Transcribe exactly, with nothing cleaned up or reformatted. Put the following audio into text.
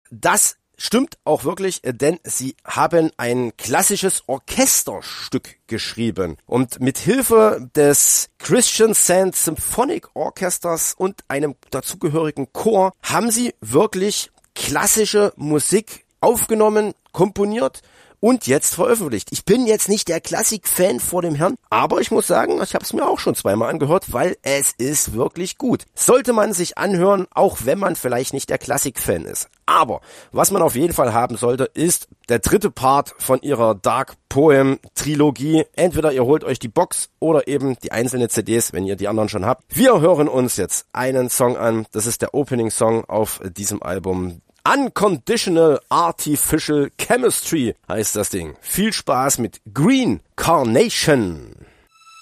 das stimmt auch wirklich, denn sie haben ein klassisches Orchesterstück geschrieben. Und mit Hilfe des Christian Sand Symphonic Orchesters und einem dazugehörigen Chor haben sie wirklich klassische Musik aufgenommen, komponiert und jetzt veröffentlicht. Ich bin jetzt nicht der Klassik-Fan vor dem Herrn, aber ich muss sagen, ich habe es mir auch schon zweimal angehört, weil es ist wirklich gut. Sollte man sich anhören, auch wenn man vielleicht nicht der Klassik-Fan ist. Aber was man auf jeden Fall haben sollte, ist der dritte Part von ihrer Dark Poem Trilogie. Entweder ihr holt euch die Box oder eben die einzelnen C Ds, wenn ihr die anderen schon habt. Wir hören uns jetzt einen Song an. Das ist der Opening Song auf diesem Album. Unconditional Artificial Chemistry heißt das Ding. Viel Spaß mit Green Carnation.